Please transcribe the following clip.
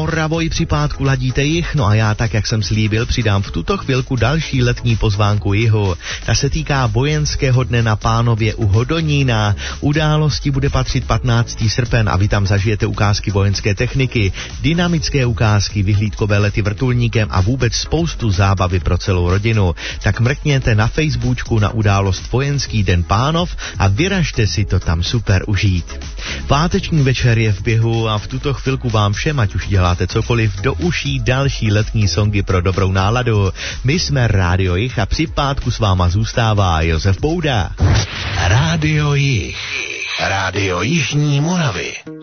Moravo, i při pátku ladíte jich, no a já tak, jak jsem slíbil, přidám v tuto chvilku další letní pozvánku jihu. Ta se týká vojenského dne na Pánově u Hodonína. Události bude patřit 15. srpen a vy tam zažijete ukázky vojenské techniky, dynamické ukázky, vyhlídkové lety vrtulníkem a vůbec spoustu zábavy pro celou rodinu. Tak mrkněte na Facebooku na událost Vojenský den Pánov a vyražte si to tam super užít. Páteční večer je v běhu a v tuto chvilku vám všem, ať už děláte cokoliv, do uší další letní songy pro dobrou náladu. My jsme Rádio Jich a při pátku s váma zůstává Josef Bouda. Rádio Jich. Rádio Jižní Moravy.